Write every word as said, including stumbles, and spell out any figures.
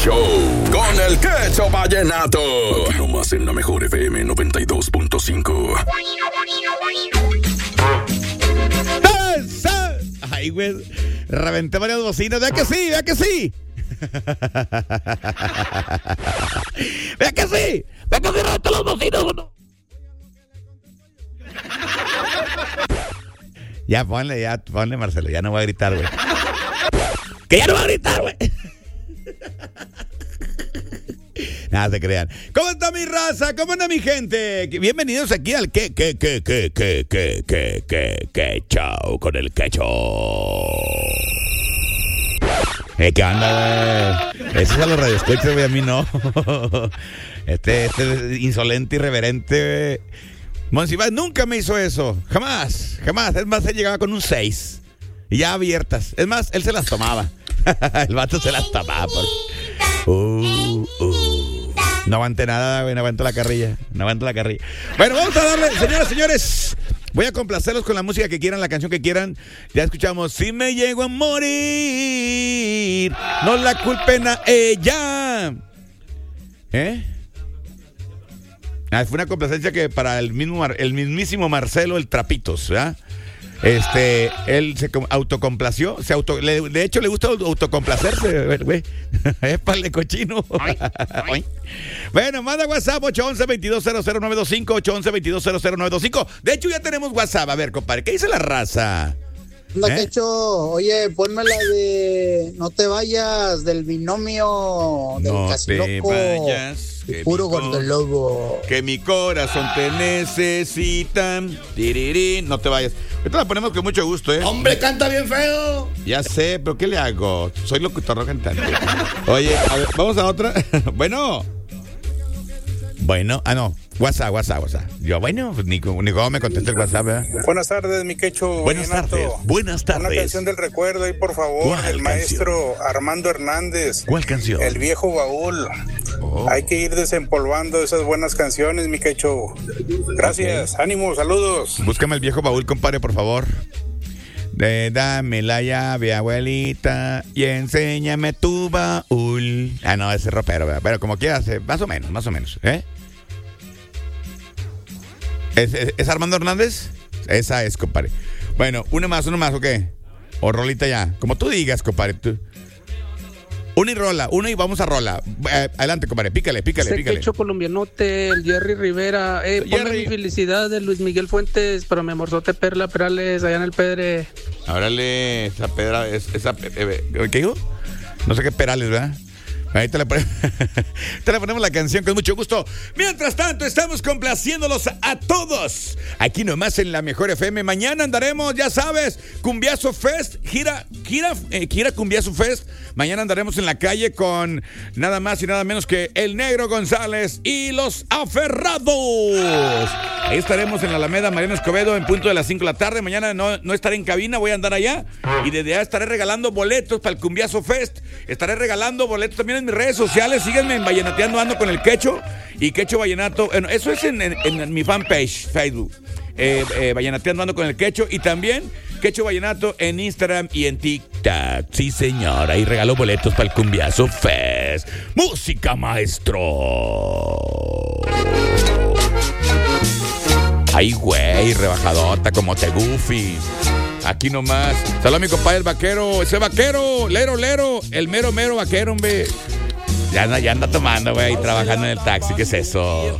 Show con el Quecho Vallenato. Aquí nomás en la mejor F M noventa y dos punto cinco. Ay, güey. Reventé varias bocinas. Vea que sí, vea que sí. Vea que sí. Vea que sí, reventé las bocinas, ¿no? Ya, ponle, ya, ponle, Marcelo. Ya no voy a gritar, güey. Que ya no voy a gritar, güey. Nada se crean. ¿Cómo está mi raza? ¿Cómo anda mi gente? Bienvenidos aquí al que, que, que, que, que, que, que, que, que, chao con el quecho. Eh, ¿qué onda, güey? Eso es a los radioescuchas, güey, a mí no. Este, este insolente, irreverente, güey. Monsiváis nunca me hizo eso. Jamás, jamás. Es más, él llegaba con un seis. Y ya abiertas. Es más, él se las tomaba. El vato se las tomaba. Por... Uh, uh. No aguante nada, güey. No aguanto la carrilla. No aguanto la carrilla. Bueno, vamos a darle, señoras, señores. Voy a complacerlos con la música que quieran, la canción que quieran. Ya escuchamos. Si me llego a morir, no la culpen a ella. ¿Eh? Ah, fue una complacencia que para el mismo el mismísimo Marcelo el Trapitos, ¿verdad? Este, él se autocomplació, se auto, le, de hecho le gusta autocomplacerse, güey. Es para el cochino. Ay, ay. Bueno, manda WhatsApp ocho once, veintidós cero cero nueve dos cinco, ocho once, veintidós cero cero nueve dos cinco. De hecho ya tenemos WhatsApp, a ver, compadre, ¿qué dice la raza? Anda, ¿Eh? Quecho, oye, ponme la de No te vayas, del binomio del No casi te loco, vayas, y que puro mi cor- gordolobo. Que mi corazón te necesita. Tirirín, no te vayas. Esta la ponemos con mucho gusto, ¿eh? ¡Hombre, canta bien feo! Ya sé, pero ¿qué le hago? Soy locutor, no cantante. Oye, a ver, vamos a otra. Bueno. Bueno, ah, no. WhatsApp, WhatsApp, WhatsApp. Yo, bueno, pues ni, ni cómo me contesta el WhatsApp, ¿verdad? Buenas tardes, mi Quecho. Buenas Vallenato. tardes, buenas tardes. Una canción del recuerdo ahí, por favor. ¿Cuál El canción? maestro Armando Hernández. ¿Cuál canción? El viejo baúl. Oh. Hay que ir desempolvando esas buenas canciones, mi Quecho. Gracias, okay. Ánimo, saludos. Búscame el viejo baúl, compadre, por favor. De, dame la llave, abuelita, y enséñame tu baúl. Ah, no, ese es ropero, ¿verdad? Pero como quieras, eh, más o menos, más o menos, ¿eh? ¿Es, es, ¿Es Armando Hernández? Esa es, compadre. Bueno, una más, una más, ¿o qué? O rolita ya. Como tú digas, compadre. Tú. Una y rola, una y vamos a rola. Eh, adelante, compadre, pícale, pícale, Ese pícale. Quecho colombianote, el Jerry Rivera. Eh, ponme Jerry. Mi felicidad de Luis Miguel Fuentes, pero me morzote Perla Perales allá en el Pedre. Órale, esa pedra, es- esa, eh, eh, ¿qué digo? No sé qué Perales, ¿verdad? Ahí te le, pon- te le ponemos la canción con mucho gusto. Mientras tanto, estamos complaciéndolos a todos. Aquí nomás en la mejor F M. Mañana andaremos, ya sabes, Cumbiazo Fest, gira, gira, eh, gira Cumbiazo Fest. Mañana andaremos en la calle con nada más y nada menos que el Negro González y los Aferrados. Ahí estaremos en la Alameda Mariano Escobedo en punto de las cinco de la tarde. Mañana no, no estaré en cabina, voy a andar allá. Y desde allá estaré regalando boletos para el Cumbiazo Fest. Estaré regalando boletos también en mis redes sociales. Síganme en Vallenateando Ando con el Quecho y Quecho Vallenato. Bueno, eso es en, en, en mi fanpage, Facebook. Eh, eh, Vallenateando Ando con el Quecho. Y también Quecho Vallenato en Instagram y en TikTok. Sí, señora. Y regalo boletos para el Cumbiazo Fest. Música, maestro. Ay, güey, rebajadota como te Goofy. Aquí nomás. Saludos a mi compadre el vaquero. Ese vaquero, lero, lero. El mero, mero vaquero, hombre. Ya anda, ya anda tomando, güey, trabajando en el taxi. ¿Qué es eso?